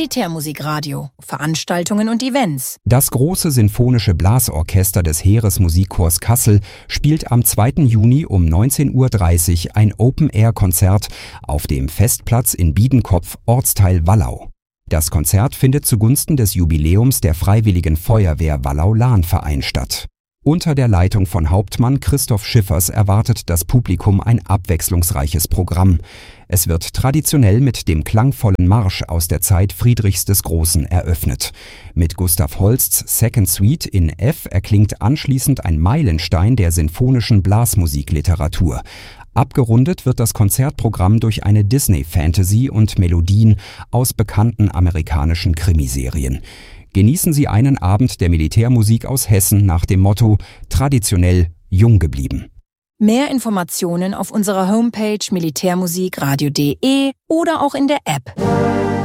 Militärmusikradio, Veranstaltungen und Events. Das große sinfonische Blasorchester des Heeresmusikchors Kassel spielt am 2. Juni um 19:30 Uhr ein Open-Air-Konzert auf dem Festplatz in Biedenkopf, Ortsteil Wallau. Das Konzert findet zugunsten des Jubiläums der Freiwilligen Feuerwehr Wallau-Lahn-Verein statt. Unter der Leitung von Hauptmann Christoph Schiffers erwartet das Publikum ein abwechslungsreiches Programm. Es wird traditionell mit dem klangvollen Marsch aus der Zeit Friedrichs des Großen eröffnet. Mit Gustav Holsts Second Suite in F erklingt anschließend ein Meilenstein der sinfonischen Blasmusikliteratur. Abgerundet wird das Konzertprogramm durch eine Disney-Fantasy und Melodien aus bekannten amerikanischen Krimiserien. Genießen Sie einen Abend der Militärmusik aus Hessen nach dem Motto traditionell jung geblieben. Mehr Informationen auf unserer Homepage militärmusikradio.de oder auch in der App.